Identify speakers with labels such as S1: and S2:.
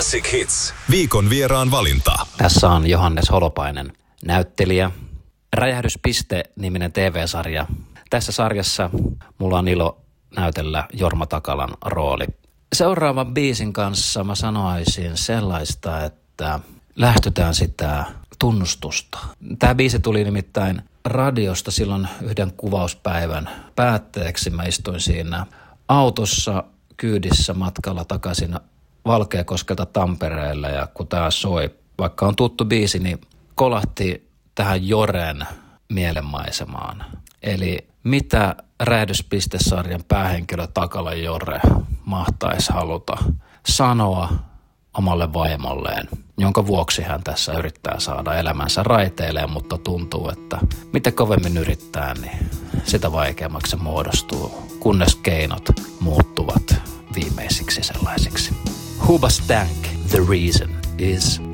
S1: Classic Hits. Viikon vieraan valinta.
S2: Tässä on Johannes Holopainen, näyttelijä. Räjähdyspiste-niminen TV-sarja. Tässä sarjassa mulla on ilo näytellä Jorma Takalan rooli. Seuraavan biisin kanssa mä sanoisin sellaista, että lähestytään sitä tunnustusta. Tämä biisi tuli nimittäin radiosta silloin yhden kuvauspäivän päätteeksi. Mä istuin siinä autossa kyydissä matkalla takaisin Valkeakoskelta Tampereelle ja kun tää soi, vaikka on tuttu biisi, niin kolahti tähän Joren mielenmaisemaan. Eli mitä Räjähdyspiste-sarjan päähenkilö Takala Jore mahtaisi haluta sanoa omalle vaimolleen, jonka vuoksi hän tässä yrittää saada elämänsä raiteilleen, mutta tuntuu, että mitä kovemmin yrittää, niin sitä vaikeammaksi se muodostuu, kunnes keinot muuttuvat viimeisiksi sellaisiksi. Hoobastank, The Reason is